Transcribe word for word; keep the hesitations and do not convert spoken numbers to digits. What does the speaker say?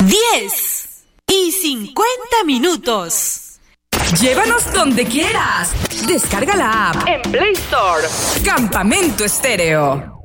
diez y cincuenta minutos. Llévanos donde quieras. Descarga la app en Play Store. Campamento Estéreo.